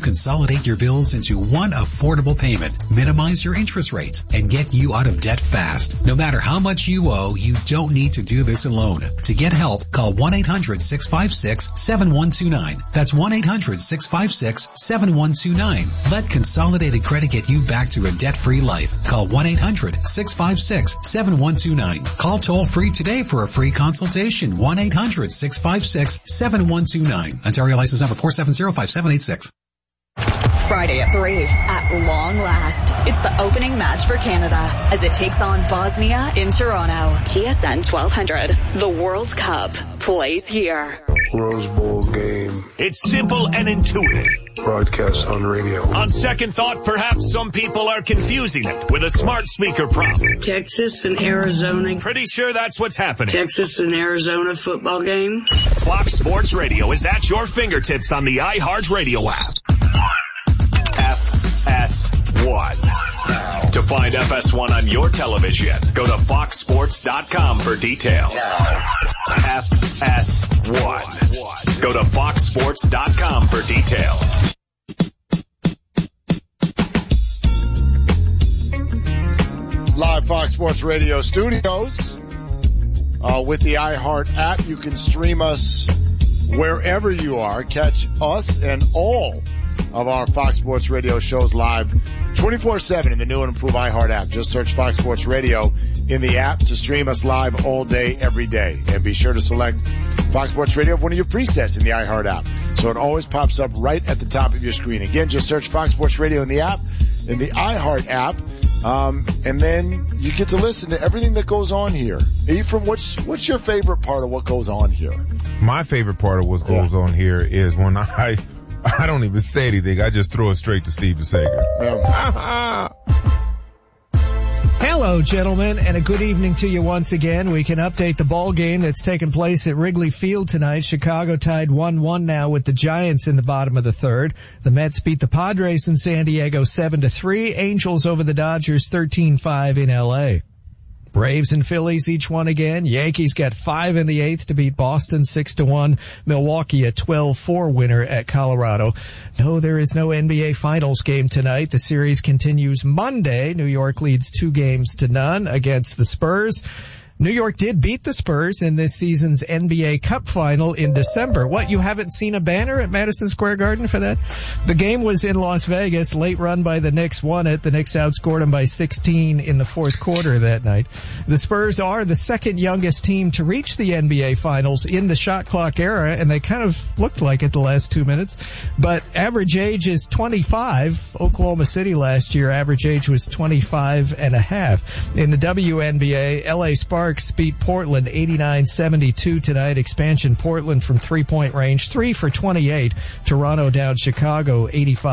consolidate your bills into one affordable payment, minimize your interest rates, and get you out of debt fast. No matter how much you owe, you don't need to do this alone. To get help, call 1-800-656-7129. That's 1-800-656-7129. Let Consolidated Credit get you back to a debt-free life. Call 1-800-656-7129. Call toll-free today for a free consultation. 1-800-656-7129. Ontario license number 4705786. Friday at 3. At long last, it's the opening match for Canada as it takes on Bosnia in Toronto. TSN 1200. The World Cup plays here. Rose Bowl game. It's simple and intuitive. Broadcast on radio. On second thought, perhaps some people are confusing it with a smart speaker prompt. Texas and Arizona. Pretty sure that's what's happening. Texas and Arizona football game. Fox Sports Radio is at your fingertips on the iHeartRadio app. FS1. To find FS1 on your television, go to foxsports.com for details. FS1. Go to foxsports.com for details. Live Fox Sports Radio studios. With the iHeart app, you can stream us wherever you are. Catch us and all of our Fox Sports Radio shows live 24/7 in the new and improved iHeart app. Just search Fox Sports Radio in the app to stream us live all day, every day. And be sure to select Fox Sports Radio, one of your presets in the iHeart app, so it always pops up right at the top of your screen. Again, just search Fox Sports Radio in the app, in the iHeart app, and then you get to listen to everything that goes on here. Ephraim, what's your favorite part of what goes on here? My favorite part of what goes on here is when I don't even say anything. I just throw it straight to Steve DeSager. Hello, gentlemen, and a good evening to you once again. We can update the ball game that's taking place at Wrigley Field tonight. Chicago tied 1-1 now with the Giants in the bottom of the third. The Mets beat the Padres in San Diego 7-3. Angels over the Dodgers 13-5 in L.A. Braves and Phillies each won again. Yankees got 5 in the 8th to beat Boston 6-1. Milwaukee a 12-4 winner at Colorado. No, there is no NBA Finals game tonight. The series continues Monday. New York leads 2-0 against the Spurs. New York did beat the Spurs in this season's NBA Cup final in December. What, you haven't seen a banner at Madison Square Garden for that? The game was in Las Vegas. Late run by the Knicks won it. The Knicks outscored them by 16 in the fourth quarter that night. The Spurs are the second youngest team to reach the NBA Finals in the shot clock era, and they kind of looked like it the last 2 minutes. But average age is 25. Oklahoma City last year, average age was 25 and a half. In the WNBA, LA Sparks beat Portland 89-72 tonight. Expansion Portland from 3-point range, 3 for 28. Toronto down Chicago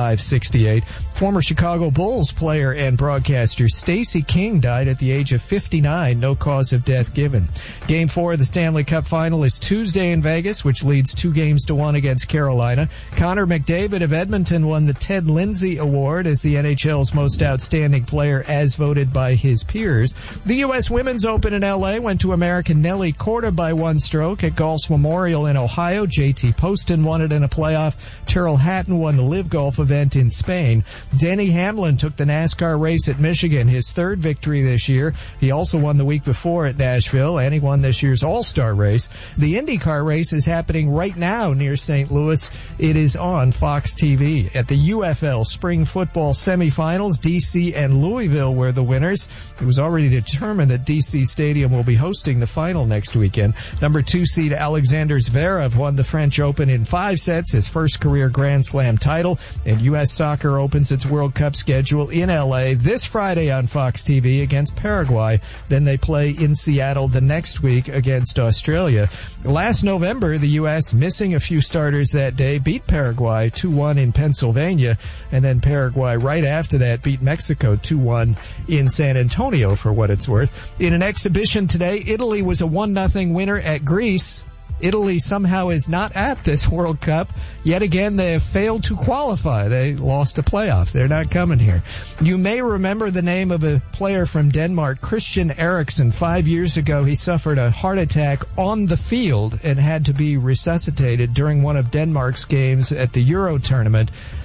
85-68. Former Chicago Bulls player and broadcaster Stacey King died at the age of 59. No cause of death given. Game 4 of the Stanley Cup final is Tuesday in Vegas, which leads 2-1 against Carolina. Connor McDavid of Edmonton won the Ted Lindsay Award as the NHL's most outstanding player as voted by his peers. The U.S. Women's Open in LA went to American Nelly Korda by 1 stroke at Golf's Memorial in Ohio. JT Poston won it in a playoff. Tyrrell Hatton won the Live Golf event in Spain. Denny Hamlin took the NASCAR race at Michigan, his third victory this year. He also won the week before at Nashville, and he won this year's All-Star race. The IndyCar race is happening right now near St. Louis. It is on Fox TV. At the UFL Spring Football semifinals, DC and Louisville were the winners. It was already determined that DC Stadium will be hosting the final next weekend. Number 2 seed Alexander Zverev won the French Open in 5 sets, his first career Grand Slam title. And U.S. Soccer opens its World Cup schedule in L.A. this Friday on Fox TV against Paraguay. Then they play in Seattle the next week against Australia. Last November, the U.S., missing a few starters that day, beat Paraguay 2-1 in Pennsylvania. And then Paraguay right after that beat Mexico 2-1 in San Antonio, for what it's worth. In an exhibition today, Italy was a 1-0 winner at Greece. Italy somehow is not at this World Cup. Yet again, they have failed to qualify. They lost a playoff. They're not coming here. You may remember the name of a player from Denmark, Christian Eriksen. 5 years ago, he suffered a heart attack on the field and had to be resuscitated during one of Denmark's games at the Euro tournament.